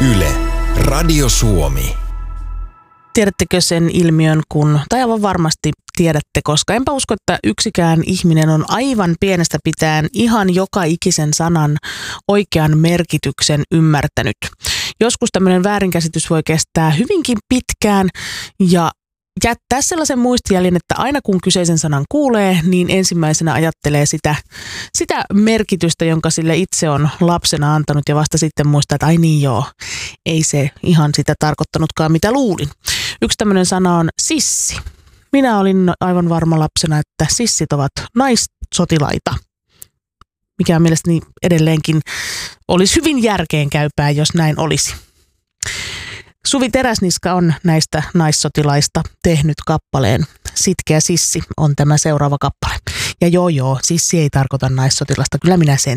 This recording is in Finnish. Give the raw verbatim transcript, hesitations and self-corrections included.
Yle, Radio Suomi. Tiedättekö sen ilmiön, kun, tai aivan varmasti tiedätte, koska enpä usko, että yksikään ihminen on aivan pienestä pitäen ihan joka ikisen sanan oikean merkityksen ymmärtänyt. Joskus tämmöinen väärinkäsitys voi kestää hyvinkin pitkään ja jättää sellaisen muistijäljen, että aina kun kyseisen sanan kuulee, niin ensimmäisenä ajattelee sitä, sitä merkitystä, jonka sille itse on lapsena antanut ja vasta sitten muistaa, että ai niin joo, ei se ihan sitä tarkoittanutkaan mitä luulin. Yksi tämmöinen sana on sissi. Minä olin aivan varma lapsena, että sissit ovat naissotilaita, mikä mielestäni edelleenkin olisi hyvin järkeenkäypää, jos näin olisi. Suvi Teräsniska on näistä naissotilaista tehnyt kappaleen. Sitkeä sissi on tämä seuraava kappale. Ja joo joo, sissi ei tarkoita naissotilasta, kyllä minä sen